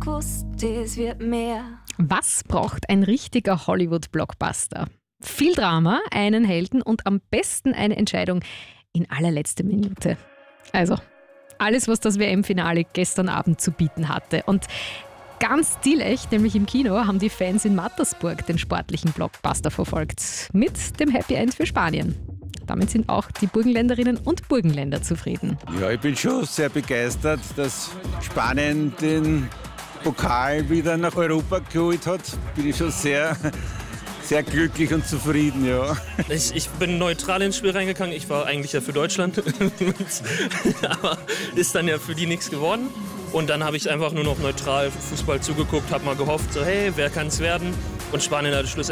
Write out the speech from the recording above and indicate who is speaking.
Speaker 1: Fokus, das wird mehr.
Speaker 2: Was braucht ein richtiger Hollywood-Blockbuster? Viel Drama, einen Helden und am besten eine Entscheidung in allerletzter Minute. Also, alles, was das WM-Finale gestern Abend zu bieten hatte. Und ganz stilecht, nämlich im Kino, haben die Fans in Mattersburg den sportlichen Blockbuster verfolgt. Mit dem Happy End für Spanien. Damit sind auch die Burgenländerinnen und Burgenländer zufrieden.
Speaker 3: Ja, ich bin schon sehr begeistert, dass Spanien den Pokal wieder nach Europa geholt hat. Bin ich schon sehr glücklich und zufrieden, ja.
Speaker 4: Ich bin neutral ins Spiel reingegangen. Ich war eigentlich ja für Deutschland. Aber ist dann ja für die nichts geworden. Und dann habe ich einfach nur noch neutral Fußball zugeguckt, habe mal gehofft, so hey, wer kann es werden? Und Spanien hat schlussendlich